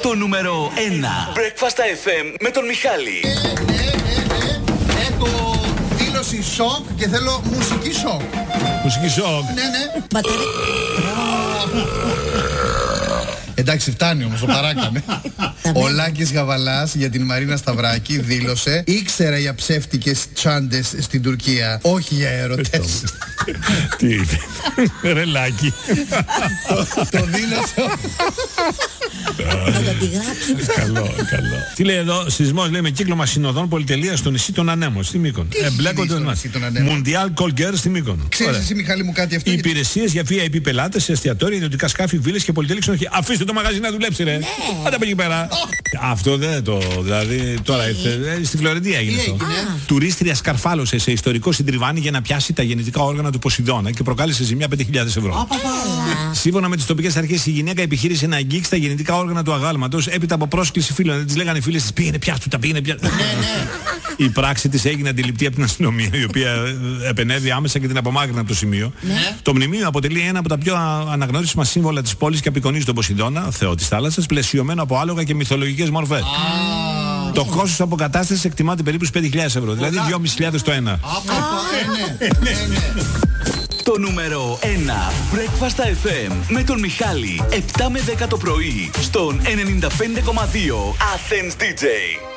Το νούμερο 1. Breakfast FM με τον Μιχάλη. Έχω δήλωση σοκ και θέλω μουσική σοκ. Μουσική σοκ. Ναι. Εντάξει, φτάνει όμως, το παράκαμε. Ο Λάκης Γαβαλάς για την Μαρίνα Σταυράκη δήλωσε: ήξερα για ψεύτικες τσάντες στην Τουρκία, όχι για έρωτες. Τι είπε? Ρε Λάκη. Το δήλωσε. Καλό. Τι λέει εδώ? Σεισμός, λέει, με κύκλωμα συνοδών πολυτελείας στο νησί των Ανέμων στη Μύκονο. Εμπλέκονται Μουντιάλ Κολγκέρ στη Μύκονο. Ξέρεις εσύ, Μιχάλη μου, κάτι αυτό? Υπηρεσίες για VIP πελάτες σε εστιατόρια, ιδιωτικά σκάφη, βίλες και πολυτελή ξενοδοχεία. Αφήστε το μαγαζί να δουλέψει, ρε. Άντε από εκεί πέρα. Αυτό δεν το. Δηλαδή τώρα ήρθε. Στη Φλωρεντία έγινε αυτό. Τουρίστρια σκαρφάλωσε σε ιστορικό συντριβάνι για να πιάσει τα γεννητικά όργανα του Ποσειδώνα και προκάλεσε ζημιά 5.000 ευρώ. Σύμφωνα με τις τοπικές αρχές, η γυναίκα επιχείρησε να αγγίξει τα γεννητικά όργανα του αγάλματος έπειτα από πρόσκληση φίλων. Δεν της λέγανε οι φίλες της, πήγαινε πιάστου τα, πήγαινε πιάστου. Η πράξη της έγινε αντιληπτή από την αστυνομία, η οποία επενέβη άμεσα και την απομάκρυνε από το σημείο. Το μνημείο αποτελεί ένα από τα πιο αναγνωρίσιμα σύμβολα της πόλης και απεικονίζει τον Ποσειδώνα, θεό της θάλασσας, πλαισιωμένο από άλογα και μυθολογικές μορφές. Το κόστος αποκατάστασης εκτιμάται περίπου 5.000 ευρώ, δηλαδή 2.500 το ένα. Το νούμερο 1. Breakfast FM με τον Μιχάλη. 7 με 10 το πρωί στον 95,2 Athens DJ.